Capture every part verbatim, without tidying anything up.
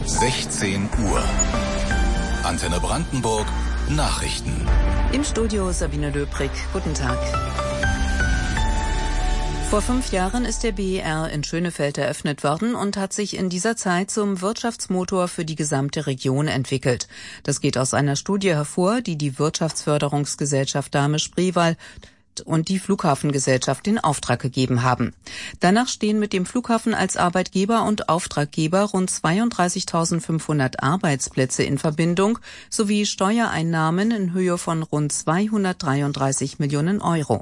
sechzehn Uhr. Antenne Brandenburg Nachrichten. Im Studio Sabine Löbrig. Guten Tag. Vor fünf Jahren ist der B E R in Schönefeld eröffnet worden und hat sich in dieser Zeit zum Wirtschaftsmotor für die gesamte Region entwickelt. Das geht aus einer Studie hervor, die die Wirtschaftsförderungsgesellschaft Dahme-Spreewald und die Flughafengesellschaft in Auftrag gegeben haben. Danach stehen mit dem Flughafen als Arbeitgeber und Auftraggeber rund zweiunddreißigtausendfünfhundert Arbeitsplätze in Verbindung sowie Steuereinnahmen in Höhe von rund zweihundertdreiunddreißig Millionen Euro.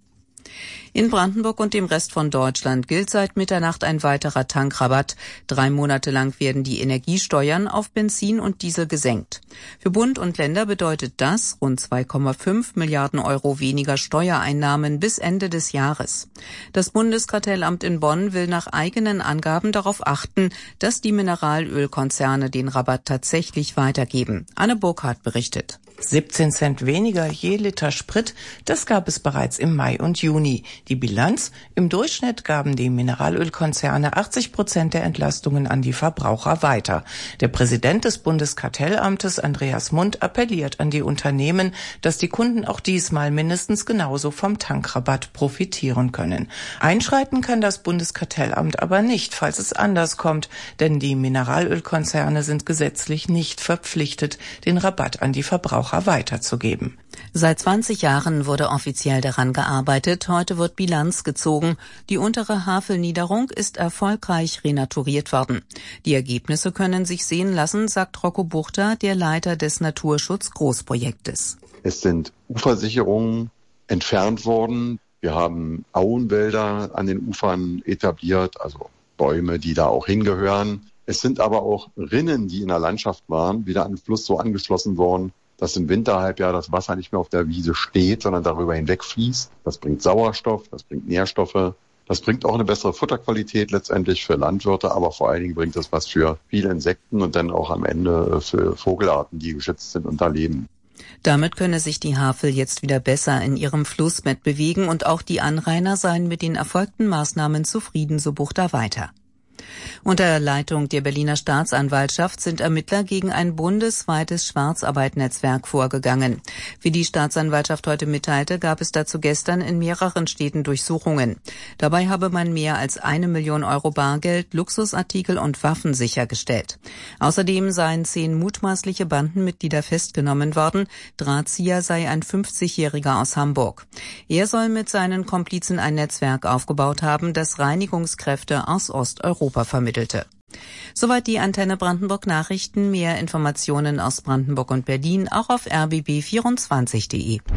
In Brandenburg und dem Rest von Deutschland gilt seit Mitternacht ein weiterer Tankrabatt. Drei Monate lang werden die Energiesteuern auf Benzin und Diesel gesenkt. Für Bund und Länder bedeutet das rund zwei Komma fünf Milliarden Euro weniger Steuereinnahmen bis Ende des Jahres. Das Bundeskartellamt in Bonn will nach eigenen Angaben darauf achten, dass die Mineralölkonzerne den Rabatt tatsächlich weitergeben. Anne Burkhardt berichtet. siebzehn Cent weniger je Liter Sprit, das gab es bereits im Mai und Juni. Die Bilanz: Im Durchschnitt gaben die Mineralölkonzerne achtzig Prozent der Entlastungen an die Verbraucher weiter. Der Präsident des Bundeskartellamtes, Andreas Mund, appelliert an die Unternehmen, dass die Kunden auch diesmal mindestens genauso vom Tankrabatt profitieren können. Einschreiten kann das Bundeskartellamt aber nicht, falls es anders kommt, denn die Mineralölkonzerne sind gesetzlich nicht verpflichtet, den Rabatt an die Verbraucher weiterzugeben. Seit zwanzig Jahren wurde offiziell daran gearbeitet. Heute wird Bilanz gezogen. Die untere Havelniederung ist erfolgreich renaturiert worden. Die Ergebnisse können sich sehen lassen, sagt Rocco Buchter, der Leiter des Naturschutz-Großprojektes. Es sind Ufersicherungen entfernt worden. Wir haben Auenwälder an den Ufern etabliert, also Bäume, die da auch hingehören. Es sind aber auch Rinnen, die in der Landschaft waren, wieder an den Fluss so angeschlossen worden, dass im Winterhalbjahr das Wasser nicht mehr auf der Wiese steht, sondern darüber hinweg fließt. Das bringt Sauerstoff, das bringt Nährstoffe, das bringt auch eine bessere Futterqualität letztendlich für Landwirte, aber vor allen Dingen bringt das was für viele Insekten und dann auch am Ende für Vogelarten, die geschützt sind und da leben. Damit könne sich die Havel jetzt wieder besser in ihrem Flussbett bewegen und auch die Anrainer seien mit den erfolgten Maßnahmen zufrieden, so Buchter weiter. Unter Leitung der Berliner Staatsanwaltschaft sind Ermittler gegen ein bundesweites Schwarzarbeitnetzwerk vorgegangen. Wie die Staatsanwaltschaft heute mitteilte, gab es dazu gestern in mehreren Städten Durchsuchungen. Dabei habe man mehr als eine Million Euro Bargeld, Luxusartikel und Waffen sichergestellt. Außerdem seien zehn mutmaßliche Bandenmitglieder festgenommen worden. Drahtzieher sei ein fünfzigjähriger aus Hamburg. Er soll mit seinen Komplizen ein Netzwerk aufgebaut haben, das Reinigungskräfte aus Osteuropa vermittelte. Soweit die Antenne Brandenburg Nachrichten. Mehr Informationen aus Brandenburg und Berlin auch auf r b b vierundzwanzig punkt de.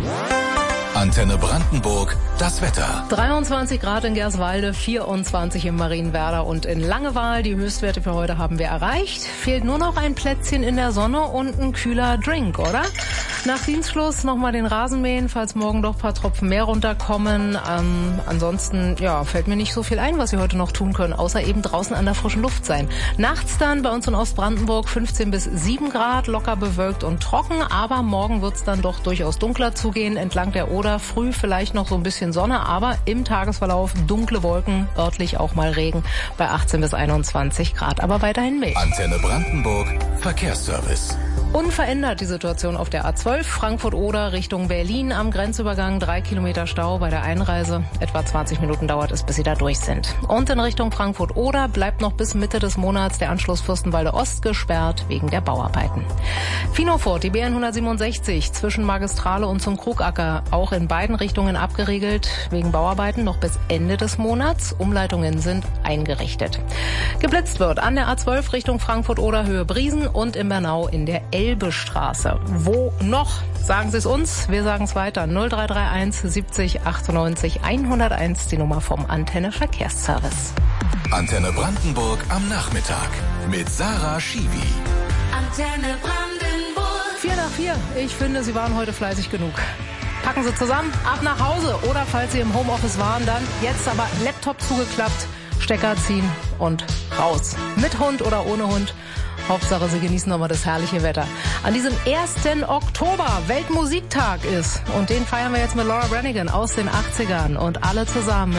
Antenne Brandenburg, das Wetter. dreiundzwanzig Grad in Gerswalde, vierundzwanzig in Marienwerder und in Langewaal. Die Höchstwerte für heute haben wir erreicht. Fehlt nur noch ein Plätzchen in der Sonne und ein kühler Drink, oder? Nach Dienstschluss nochmal den Rasen mähen, falls morgen doch ein paar Tropfen mehr runterkommen. Ähm, ansonsten, ja, fällt mir nicht so viel ein, was Sie heute noch tun können, außer eben draußen an der frischen Luft sein. Nachts dann bei uns in Ostbrandenburg fünfzehn bis sieben Grad, locker bewölkt und trocken. Aber morgen wird's dann doch durchaus dunkler zugehen, entlang der Oder. Früh vielleicht noch so ein bisschen Sonne, aber im Tagesverlauf dunkle Wolken, örtlich auch mal Regen bei achtzehn bis einundzwanzig Grad, aber weiterhin mild. Antenne Brandenburg, Verkehrsservice. Unverändert die Situation auf der A zwölf, Frankfurt-Oder Richtung Berlin am Grenzübergang. Drei Kilometer Stau bei der Einreise. Etwa zwanzig Minuten dauert es, bis Sie da durch sind. Und in Richtung Frankfurt-Oder bleibt noch bis Mitte des Monats der Anschluss Fürstenwalde Ost gesperrt wegen der Bauarbeiten. Finofort, die B N hundertsiebenundsechzig zwischen Magistrale und zum Krugacker, auch in beiden Richtungen abgeriegelt wegen Bauarbeiten noch bis Ende des Monats. Umleitungen sind eingerichtet. Geblitzt wird an der A zwölf Richtung Frankfurt-Oder Höhe Briesen und in Bernau in der Elbestraße. Wo noch? Sagen Sie es uns, wir sagen es weiter. null drei drei eins siebzig achtundneunzig hunderteins, die Nummer vom Antenne Verkehrsservice. Antenne Brandenburg am Nachmittag mit Sarah Schiwi. Antenne Brandenburg. vier nach vier. Ich finde, Sie waren heute fleißig genug. Packen Sie zusammen, ab nach Hause oder falls Sie im Homeoffice waren, dann jetzt aber Laptop zugeklappt, Stecker ziehen und raus. Mit Hund oder ohne Hund. Hauptsache, Sie genießen nochmal das herrliche Wetter. An diesem ersten Oktober Weltmusiktag ist. Und den feiern wir jetzt mit Laura Branigan aus den achtzigern. Und alle zusammen